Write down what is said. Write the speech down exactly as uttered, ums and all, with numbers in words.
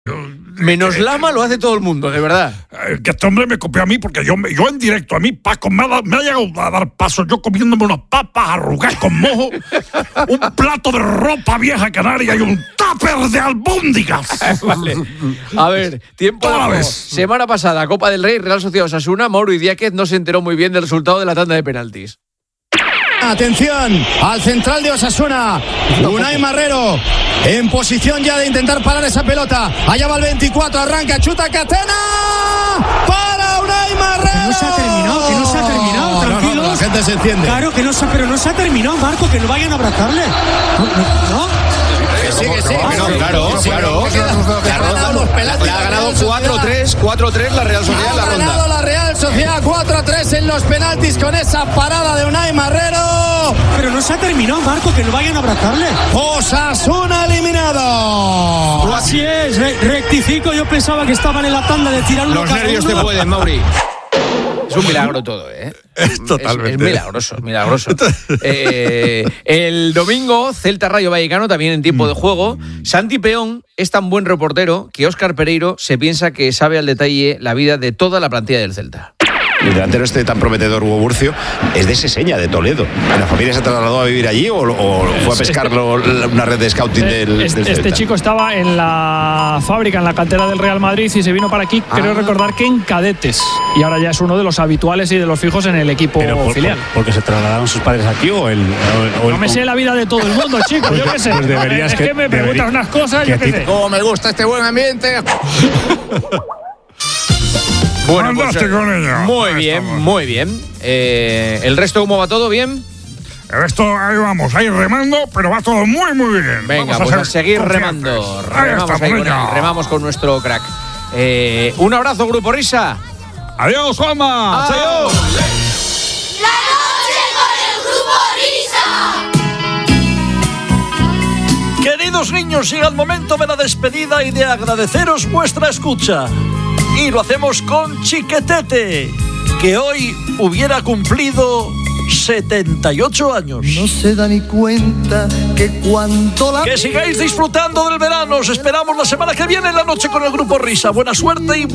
Menos Lama lo hace todo el mundo, de verdad. Eh, que este hombre me copió a mí porque yo, yo en directo, a mí, Paco, me ha, dado, me ha llegado a dar paso yo comiéndome unas papas arrugadas con mojo, un plato de ropa vieja canaria y un tupper de albóndigas. Vale. A ver, tiempo de juego. Semana pasada, Copa del Rey, Real Sociedad Osasuna, Mauro Idiáquez no se enteró muy bien del resultado de la tanda de penaltis. Atención al central de Osasuna, Unai Marrero, en posición ya de intentar parar esa pelota. Allá va el veinticuatro, arranca, chuta, Catena, para Unai Marrero. Que no se ha terminado, que no se ha terminado, tranquilos. No, no, la gente se enciende. Claro que no se, pero no se ha terminado, Marco, que no vayan a abrazarle. No, no, no. Sí, que sí, no, no, claro, claro. Le ha ganado cuatro tres, cuatro tres la Real Sociedad en la ronda. Ha ganado la Real Sociedad cuatro a tres en los penaltis con esa parada de Unai Marrero. Pero no se ha terminado, Marco, que no vayan a abrazarle. Osasuna eliminado. Así es, re- rectifico, yo pensaba que estaban en la tanda de tirar uno. Los nervios te pueden, Mauri. Es un milagro todo, ¿eh? Es totalmente. Es, es milagroso, milagroso. eh, el domingo, Celta Rayo Vallecano, también en tiempo de juego. Santi Peón es tan buen reportero que Óscar Pereiro se piensa que sabe al detalle la vida de toda la plantilla del Celta. El delantero este tan prometedor, Hugo Burcio, es de Seseña, de Toledo. ¿La familia se trasladó a vivir allí o, o fue a pescarlo una red de scouting del, este, del Celta? Este chico estaba en la fábrica, en la cantera del Real Madrid y se vino para aquí, ah. creo recordar que en cadetes. Y ahora ya es uno de los habituales y de los fijos en el equipo Pero por, filial. Por, ¿Porque se trasladaron sus padres aquí o el...? O, o no el, me sé la vida de todo el mundo, chico, pues, yo qué sé. Pues deberías es que, que me preguntas unas cosas, yo qué sé. Cómo me gusta este buen ambiente. Bueno, pues, Fantástico, niño. Muy bien, muy bien. Eh, ¿El resto cómo va todo? ¿Bien? El resto, ahí vamos, ahí remando, pero va todo muy, muy bien. Venga, vamos pues a, a seguir confiantes. remando. Ahí Remamos, está, ahí con niño. él, remamos con nuestro crack. Eh, un abrazo, Grupo Risa. Adiós, Juanma. Adiós. La noche con el Grupo Risa. Queridos niños, llega el momento de la despedida y de agradeceros vuestra escucha. Y lo hacemos con Chiquetete, que hoy hubiera cumplido setenta y ocho años. No se da ni cuenta que cuando la... Que sigáis disfrutando del verano. Os esperamos la semana que viene en La Noche con el Grupo Risa. Buena suerte y